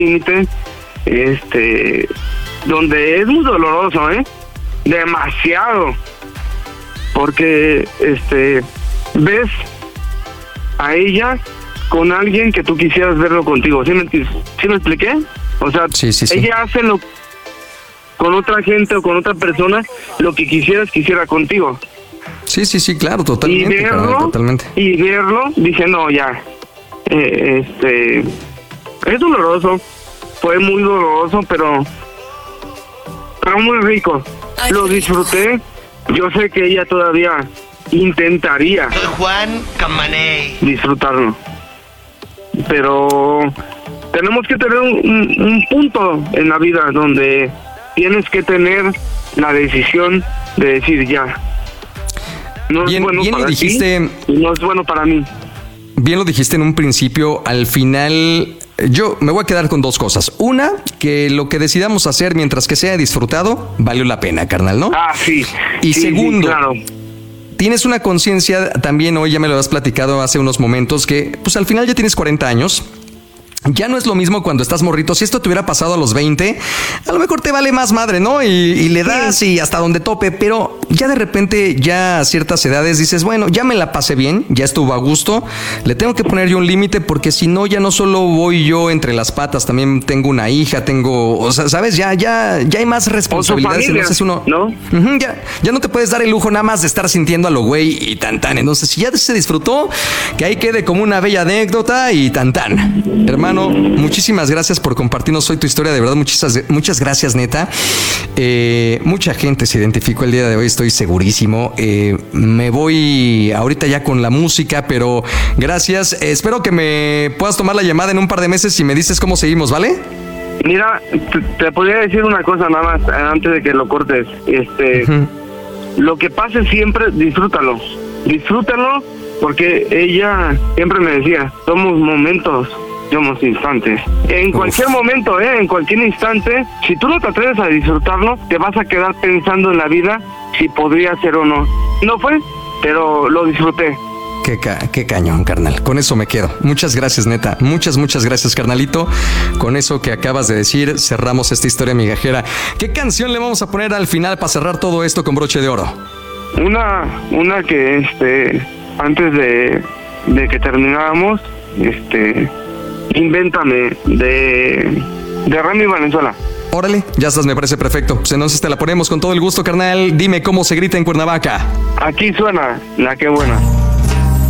límite, donde es muy doloroso, demasiado, porque ves a ella con alguien que tú quisieras verlo contigo. ¿Sí me expliqué? O sea, sí. Ella hace con otra gente o con otra persona lo que quisiera contigo. Sí, claro, totalmente. Totalmente. Y verlo, dije, no, ya. Es doloroso. Fue muy doloroso, pero muy rico. Lo disfruté. Yo sé que ella todavía intentaría. Soy Juan Camaney. Disfrutarlo. Pero tenemos que tener un punto en la vida donde tienes que tener la decisión de decir ya. No es bueno para ti y no es bueno para mí. Bien lo dijiste en un principio. Al final, yo me voy a quedar con dos cosas. Una, que lo que decidamos hacer mientras que sea disfrutado, valió la pena, carnal, ¿no? Sí. Y segundo, claro. Tienes una conciencia también, hoy ya me lo has platicado hace unos momentos, que pues al final ya tienes 40 años. Ya no es lo mismo cuando estás morrito. Si esto te hubiera pasado a los 20, a lo mejor te vale más madre, ¿no? Y le das y hasta donde tope. Pero ya de repente, ya a ciertas edades dices, bueno, ya me la pasé bien, ya estuvo a gusto. Le tengo que poner yo un límite porque si no, ya no solo voy yo entre las patas. También tengo una hija, o sea, ¿sabes? Ya hay más responsabilidades. Familia, entonces uno, ¿no? Ya no te puedes dar el lujo nada más de estar sintiendo a lo güey y tan. Entonces, si ya se disfrutó, que ahí quede como una bella anécdota y tan. Hermano, muchísimas gracias por compartirnos hoy tu historia, de verdad, muchas gracias, neta. Mucha gente se identificó el día de hoy, estoy segurísimo. Me voy ahorita ya con la música, pero gracias. Espero que me puedas tomar la llamada en un par de meses y me dices cómo seguimos, ¿vale? Mira, te podría decir una cosa nada más antes de que lo cortes. Lo que pase siempre, disfrútalo, porque ella siempre me decía, somos momentos, somos instantes. En cualquier momento, en cualquier instante, si tú no te atreves a disfrutarlo, te vas a quedar pensando en la vida si podría ser o no. No fue, pero lo disfruté. Qué cañón, carnal. Con eso me quedo. Muchas gracias, neta. Muchas gracias, carnalito. Con eso que acabas de decir, cerramos esta historia migajera. ¿Qué canción le vamos a poner al final para cerrar todo esto con broche de oro? Una que antes de que termináramos, Invéntame de Remy Valenzuela. Órale, ya estás, me parece perfecto. Pues entonces te la ponemos con todo el gusto, carnal. Dime cómo se grita en Cuernavaca. Aquí suena la que buena.